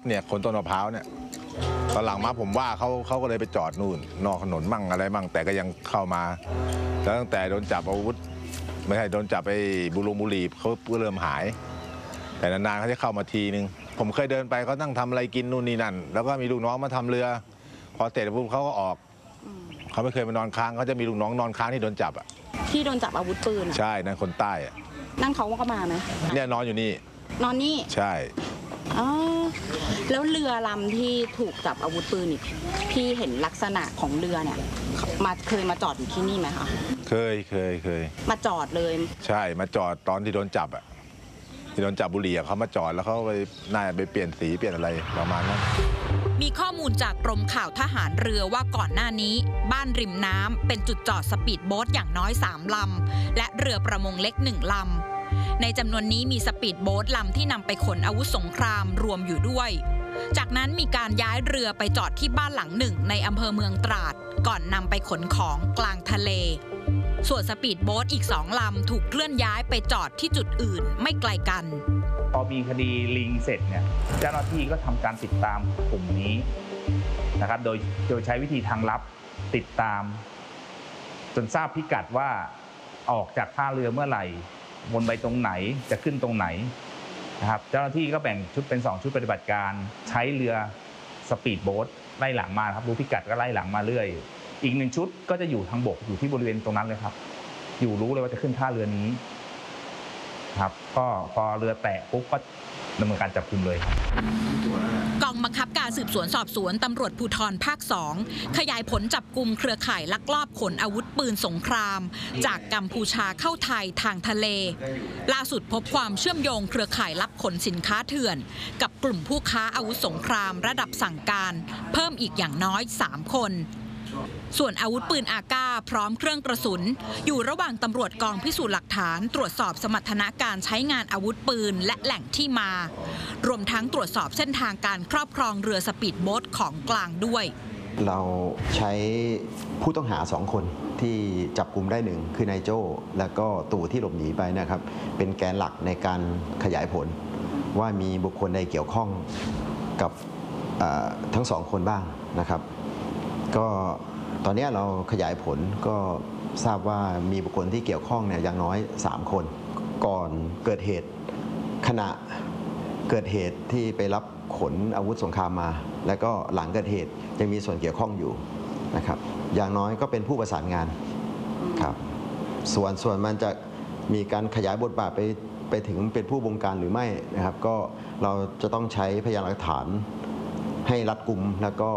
เนี่ยคนต้นมะพร้าวเนี่ยตอนหลังมาผมว่าเขาก็เลยไปจอดนู่นนอกถนนมั่งอะไรมั่งแต่ก็ยังเข้ามาแล้วตั้งแต่โดนจับอาวุธไม่ใช่โดนจับไปบุหรี่เขาเริ่มหายแต่นานๆเขาจะเข้ามาทีนึงผมเคยเดินไปเขานั่งทำอะไรกินนู่นนี่นั่นแล้วก็มีลูกน้องมาทำเรือพอเสร็จปุ๊บเขาก็ออกเขาไม่เคยมานอนค้างเขาจะมีลูกน้องนอนค้างที่โดนจับอ่ะที่โดนจับอาวุธปืนใช่นั่นคนใต้อ่ะนั่นเขาก็มาไหมเนี่ยนอนอยู่นี่นอนนี่ใช่อ๋อแล้วเรือลำที่ถูกจับอาวุธปืนอีกพี่เห็นลักษณะของเรือเนี่ยเคยมาจอดอยู่ที่นี่ไหมคะเคยมาจอดเลยใช่มาจอดตอนที่โดนจับอ่ะที่โดนจับบุหรี่เขามาจอดแล้วเขาไปน่าจะไปเปลี่ยนสีเปลี่ยนอะไรประมาณนั้นมีข้อมูลจากกรมข่าวทหารเรือว่าก่อนหน้านี้บ้านริมน้ำเป็นจุดจอดสปีดโบ๊ทอย่างน้อย3ลำและเรือประมงเล็ก1ลำในจำนวนนี้มีสปีดโบ๊ทลำที่นำไปขนอาวุธสงครามรวมอยู่ด้วยจากนั้นมีการย้ายเรือไปจอดที่บ้านหลังหนึ่งในอำเภอเมืองตราดก่อนนำไปขนของกลางทะเลส่วนสปีดโบ๊ทอีก2ลำถูกเคลื่อนย้ายไปจอดที่จุดอื่นไม่ไกลกันพอมีคดีลิงเสร็จเนี่ยเจ้าหน้าที่ก็ทำการติดตามกลุ่มนี้นะครับโดยใช้วิธีทางลับติดตามจนทราบพิกัดว่าออกจากท่าเรือเมื่อไหร่วนไปตรงไหนจะขึ้นตรงไหนนะครับเจ้าหน้าที่ก็แบ่งชุดเป็น2ชุดปฏิบัติการใช้เรือสปีดโบ๊ทไล่หลังมาครับรู้พิกัดก็ไล่หลังมาเรื่อยอีก1ชุดก็จะอยู่ทางบกอยู่ที่บริเวณตรงนั้นเลยครับอยู่รู้เลยว่าจะขึ้นท่าเรือนี้ครับก็พอเรือแตะปุ๊บก็ดำเนินการจับกุมเลยครับกองบังคับการสืบสวนสอบสวนตำรวจภูธรภาค2ขยายผลจับกุมเครือข่ายลักลอบขนอาวุธปืนสงครามจากกัมพูชาเข้าไทยทางทะเลล่าสุดพบความเชื่อมโยงเครือข่ายรับขนสินค้าเถื่อนกับกลุ่มผู้ค้าอาวุธสงครามระดับสั่งการเพิ่มอีกอย่างน้อย3คนส่วนอาวุธปืนอากาพร้อมเครื่องกระสุนอยู่ระหว่างตำรวจกองพิสูจน์หลักฐานตรวจสอบสมรรถนะการใช้งานอาวุธปืนและแหล่งที่มารวมทั้งตรวจสอบเส้นทางการครอบครองเรือสปีดโบ๊ทของกลางด้วยเราใช้ผู้ต้องหา2คนที่จับกุมได้1คือนายโจ้และก็ตู่ที่หลบหนีไปนะครับเป็นแกนหลักในการขยายผลว่ามีบุคคลใดเกี่ยวข้องกับทั้ง2คนบ้างนะครับก็ตอนนี้เราขยายผลก็ทราบว่ามีบุคคลที่เกี่ยวข้องเนี่ยอย่างน้อย3คนก่อนเกิดเหตุขณะเกิดเหตุที่ไปรับขนอาวุธสงครามมาแล้วก็หลังเกิดเหตุยังมีส่วนเกี่ยวข้องอยู่นะครับอย่างน้อยก็เป็นผู้ประสานงานครับส่วนมันจะมีการขยายบทบาทไปถึงเป็นผู้บงการหรือไม่นะครับก็เราจะต้องใช้พยานหลักฐานให้รัดกุมแล้วก็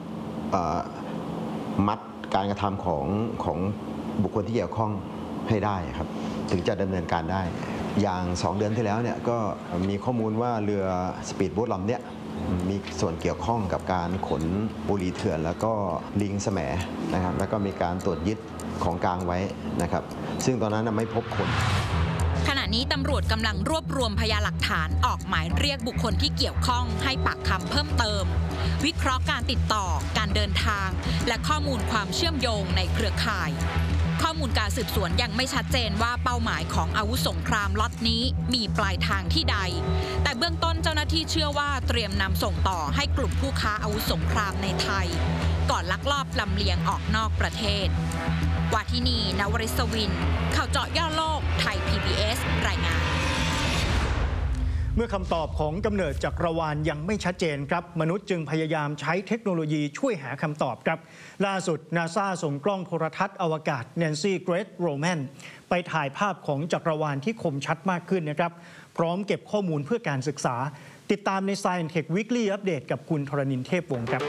มัดการกระทำของบุคคลที่เกี่ยวข้องให้ได้ครับถึงจะดำเนินการได้อย่าง2 เดือนที่แล้วเนี่ยก็มีข้อมูลว่าเรือสปีดโบ๊ทลำเนี้ยมีส่วนเกี่ยวข้องกับการขนบุหรี่เถื่อนแล้วก็ลิงแสมนะครับแล้วก็มีการตรวจยึดของกลางไว้นะครับซึ่งตอนนั้นไม่พบคนขณะนี้ตำรวจกำลังรวบรวมพยานหลักฐานออกหมายเรียกบุคคลที่เกี่ยวข้องให้ปากคำเพิ่มเติมวิเคราะห์การติดต่อการเดินทางและข้อมูลความเชื่อมโยงในเครือข่ายข้อมูลการสืบสวนยังไม่ชัดเจนว่าเป้าหมายของอาวุธสงครามล็อตนี้มีปลายทางที่ใดแต่เบื้องต้นเจ้าหน้าที่เชื่อว่าเตรียมนำส่งต่อให้กลุ่มผู้ค้าอาวุธสงครามในไทยก่อนลักลอบลำเลียงออกนอกประเทศวาทินี นวริศวินข่าวเจาะย่อโลกไทย PBS รายงานเมื่อคำตอบของกำเนิดจักรวาลยังไม่ชัดเจนครับมนุษย์จึงพยายามใช้เทคโนโลยีช่วยหาคำตอบครับล่าสุดนาซาส่งกล้องโทรทัศน์อวกาศ Nancy Grace Roman ไปถ่ายภาพของจักรวาลที่คมชัดมากขึ้นนะครับพร้อมเก็บข้อมูลเพื่อการศึกษาติดตามใน Science Tech Weekly Update กับคุณธรณินทร์เทพวงศ์ครับ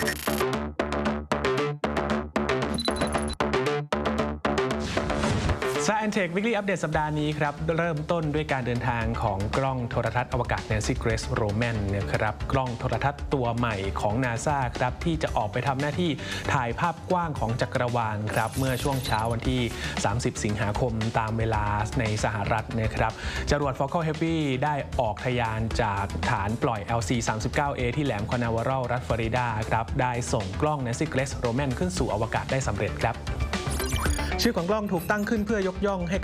Science Tech Weekly Update สัปดาห์นี้ครับเริ่มต้นด้วยการเดินทางของกล้องโทรทัศน์อวกาศ Nancy Grace Roman นะครับกล้องโทรทัศน์ตัวใหม่ของ NASA ครับที่จะออกไปทำหน้าที่ถ่ายภาพกว้างของจักรวาลครับเมื่อช่วงเช้าวันที่30 สิงหาคมตามเวลาในสหรัฐนะครับจรวด Falcon Heavy ได้ออกทะยานจากฐานปล่อย LC-39A ที่แหลมคานาเวอรัลรัฐฟลอริดาครับได้ส่งกล้อง Nancy Grace Roman ขึ้นสู่อวกาศได้สำเร็จครับชื่อของกล้องถูกตั้งขึ้นเพื่อยกย่องให้กับ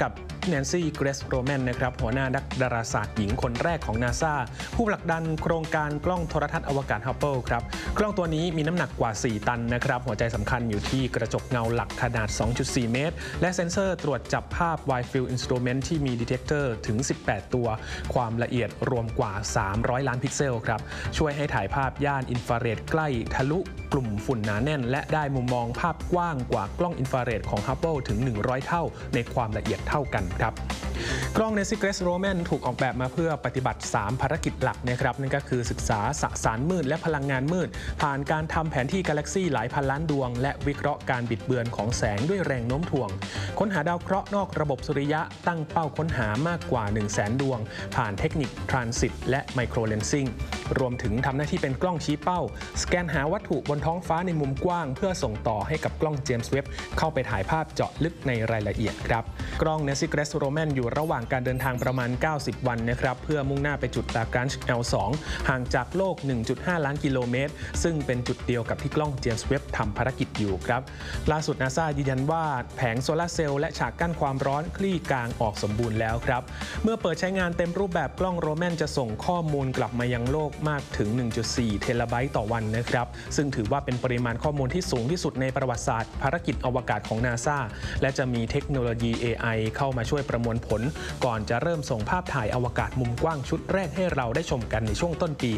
แนนซี่ เกรซ โรแมนนะครับหัวหน้านักดาราศาสตร์หญิงคนแรกของ NASA ผู้ผลักดันโครงการกล้องโทรทัศน์อวกาศ Hubble ครับกล้องตัวนี้มีน้ำหนักกว่า 4 ตันนะครับหัวใจสำคัญอยู่ที่กระจกเงาหลักขนาด 2.4 เมตรและเซ็นเซอร์ตรวจจับภาพ Wide Field Instrument ที่มีดีเทคเตอร์ถึง 18 ตัวความละเอียดรวมกว่า 300 ล้านพิกเซลครับช่วยให้ถ่ายภาพย่านอินฟราเรดใกล้ทะลุกลุ่มฝุ่นหนาแน่นและได้มุมมองภาพกว้างกว่ากล้องอินฟราเรดของ Hubble ถึง 100 เท่าในความละเอียดเท่ากันครับกล้อง Nancy Grace Roman ถูกออกแบบมาเพื่อปฏิบัติ 3 ภารกิจหลักนะครับนั่นก็คือศึกษาสสารมืดและพลังงานมืดผ่านการทำแผนที่กาแล็กซี่หลายพันล้านดวงและวิเคราะห์การบิดเบือนของแสงด้วยแรงโน้มถ่วงค้นหาดาวเคราะห์นอกระบบสุริยะตั้งเป้าค้นหามากกว่า 100,000 ดวงผ่านเทคนิคทรานสิตและไมโครเลนซิ่งรวมถึงทำหน้าที่เป็นกล้องชี้เป้าสแกนหาวัตถุบนท้องฟ้าในมุมกว้างเพื่อส่งต่อให้กับกล้องเจมส์เว็บเข้าไปถ่ายภาพเจาะลึกในรายละเอียดครับกล้อง Nancy Grace Roman อยู่ระหว่างการเดินทางประมาณ 90 วันนะครับเพื่อมุ่งหน้าไปจุด Lagrange L2 ห่างจากโลก 1.5 ล้านกิโลเมตรซึ่งเป็นจุดเดียวกับที่กล้องเจมส์เว็บทำภารกิจอยู่ครับล่าสุด NASA ยืนยันว่าแผงโซลาร์เซลล์และฉากกั้นความร้อนคลี่กลางออกสมบูรณ์แล้วครับเมื่อเปิดใช้งานเต็มรูปแบบกล้อง Roman จะส่งข้อมูลกลับมายังโลกมากถึง 1.4 เทราไบต์ต่อวันนะครับซึ่งถือว่าเป็นปริมาณข้อมูลที่สูงที่สุดในประวัติศาสตร์ภารกิจอวกาศของ NASA และจะมีเทคโนโลยี AI เข้ามาช่วยประมวลผลก่อนจะเริ่มส่งภาพถ่ายอวกาศมุมกว้างชุดแรกให้เราได้ชมกันในช่วงต้นปี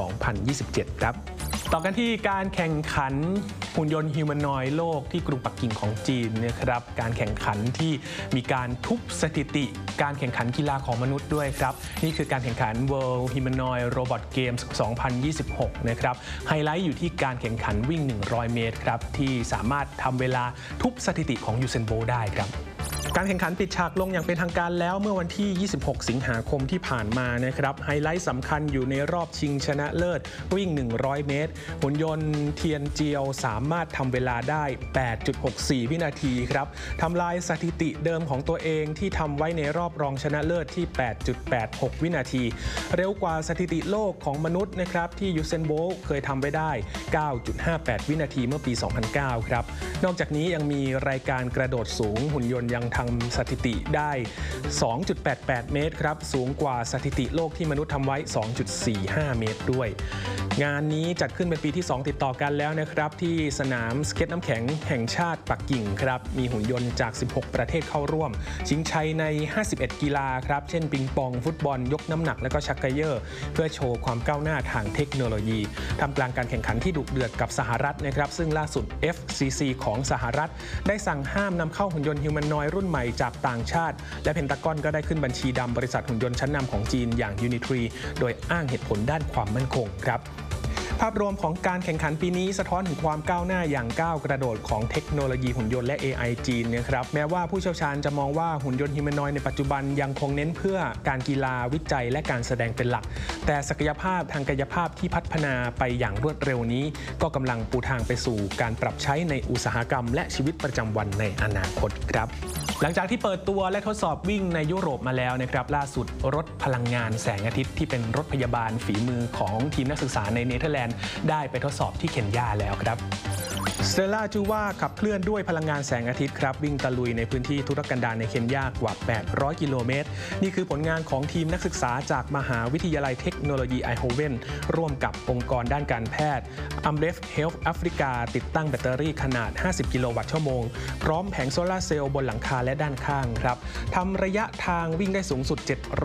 2027 ครับต่อกันที่การแข่งขันหุ่นยนต์ฮิวแมนอยด์โลกที่กรุงปักกิ่งของจีนนะครับการแข่งขันที่มีการทุบสถิติการแข่งขันกีฬาของมนุษย์ด้วยครับนี่คือการแข่งขัน World Humanoid Robot Games 2026 นะครับไฮไลท์อยู่ที่การแข่งขันวิ่ง 100 เมตรครับที่สามารถทำเวลาทุบสถิติของยูเซนโบล์ได้ครับการแข่งขันปิดฉากลงอย่างเป็นทางการแล้วเมื่อวันที่ 26 สิงหาคมที่ผ่านมานะครับไฮไลท์สำคัญอยู่ในรอบชิงชนะเลิศวิ่ง 100 เมตรหุ่นยนต์เทียนเจียวสามารถทำเวลาได้ 8.64 วินาทีครับทำลายสถิติเดิมของตัวเองที่ทำไว้ในรอบรองชนะเลิศที่ 8.86 วินาทีเร็วกว่าสถิติโลกของมนุษย์นะครับที่ยูเซนโบล์เคยทำไว้ได้ 9.58 วินาทีเมื่อปี 2009 ครับนอกจากนี้ยังมีรายการกระโดดสูงหุ่นยนต์ยังทำสถิติได้ 2.88 เมตรครับสูงกว่าสถิติโลกที่มนุษย์ทำไว้ 2.45 เมตรด้วยงานนี้จัดขึ้นเป็นปีที่ 2 ติดต่อกันแล้วนะครับที่สนามสเก็ตน้ำแข็งแห่งชาติปักกิ่งครับมีหุ่นยนต์จาก 16 ประเทศเข้าร่วมชิงชัยใน 51 กีฬาครับเช่นปิงปองฟุตบอลยกน้ำหนักและก็ชักเกยอร์เพื่อโชว์ความก้าวหน้าทางเทคโนโลยีทำกลางการแข่งขันที่ดุเดือดกับสหรัฐนะครับซึ่งล่าสุด FCC ของสหรัฐได้สั่งห้ามนำเข้าหุ่นยนต์ฮิวแมนนอยด์รุ่นใหม่จากต่างชาติและเพนตากอนก็ได้ขึ้นบัญชีดำบริษัทหุ่นยนต์ชั้นนำของจีนอย่าง Unitree โดยอ้างเหตุผลด้านความมั่นคงครับภาพรวมของการแข่งขันปีนี้สะท้อนถึงความก้าวหน้าอย่างก้าวกระโดดของเทคโนโลยีหุ่นยนต์และ AI จีนนะครับแม้ว่าผู้เชี่ยวชาญจะมองว่าหุ่นยนต์ฮิวแมนนอยด์ในปัจจุบันยังคงเน้นเพื่อการกีฬาวิจัยและการแสดงเป็นหลักแต่ศักยภาพทางกายภาพที่พัฒนาไปอย่างรวดเร็วนี้ก็กำลังปูทางไปสู่การปรับใช้ในอุตสาหกรรมและชีวิตประจำวันในอนาคตครับหลังจากที่เปิดตัวและทดสอบวิ่งในยุโรปมาแล้วนะครับล่าสุดรถพลังงานแสงอาทิตย์ที่เป็นรถพยาบาลฝีมือของทีมนักศึกษาในเนเธอร์แลนด์ได้ไปทดสอบที่เคนยาแล้วครับสเตลล่าจูว่าขับเคลื่อนด้วยพลังงานแสงอาทิตย์ครับวิ่งตะลุยในพื้นที่ทุรกันดารในเคนยากว่า 800 กิโลเมตรนี่คือผลงานของทีมนักศึกษาจากมหาวิทยาลัยเทคโนโลยีไอโฮเวนร่วมกับองค์กรด้านการแพทย์Amref Health Africa ติดตั้งแบตเตอรี่ขนาด 50 กิโลวัตต์ชั่วโมงพร้อมแผงโซลาร์เซลล์บนหลังคาและด้านข้างครับทำระยะทางวิ่งได้สูงสุด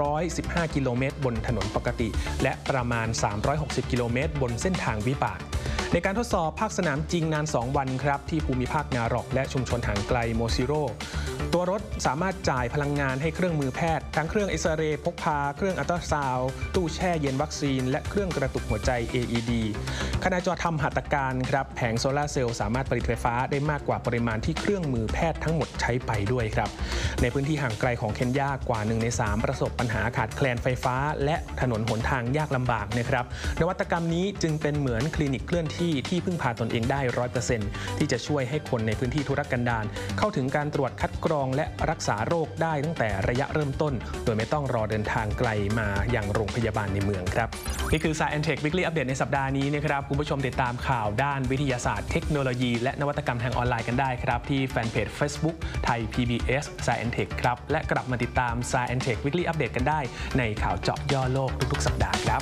715 กิโลเมตรบนถนนปกติและประมาณ 360 กิโลเมตรบนเส้นทางวิบากในการทดสอบภาคสนามจริงนาน 2 วันครับที่ภูมิภาคนารอกและชุมชนห่างไกลโมซิโรตัวรถสามารถจ่ายพลังงานให้เครื่องมือแพทย์ทั้งเครื่องเอ็กซเรย์พกพาเครื่องอัลตราซาวด์ตู้แช่เย็นวัคซีนและเครื่องกระตุกหัวใจ AED ขณะจอทำหัตถการครับแผงโซลาร์เซลล์สามารถผลิตไฟฟ้าได้มากกว่าปริมาณที่เครื่องมือแพทย์ทั้งหมดใช้ไปด้วยครับในพื้นที่ห่างไกลของเคนยากว่า 1 ใน 3 ประสบปัญหาขาดแคลนไฟฟ้าและถนนหนทางยากลำบากนะครับนวัตกรรมนี้จึงเป็นเหมือนคลินิกเคลื่อนที่ที่พึ่งพาตนเองได้ 100% ที่จะช่วยให้คนในพื้นที่ทุรกันดารเข้าถึงการตรวจคัดกรองและรักษาโรคได้ตั้งแต่ระยะเริ่มต้นโดยไม่ต้องรอเดินทางไกลมายังโรงพยาบาลในเมืองครับนี่คือ Science Tech Weekly Update ในสัปดาห์นี้นะครับคุณผู้ชมติดตามข่าวด้านวิทยาศาสตร์เทคโนโลยีและนวัตกรรมทางออนไลน์กันได้ครับที่แฟนเพจ Facebook ไทย PBS Science Tech ครับและกลับมาติดตาม Science Tech Weekly Update กันได้ในข่าวเจาะย่อโลกทุกๆสัปดาห์ครับ